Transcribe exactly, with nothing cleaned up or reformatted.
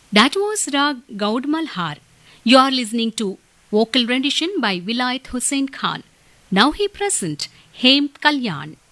That was Rag Gaud Malhar. You are listening to vocal rendition by Vilayat Hussain Khan. Now he present Hem Kalyan.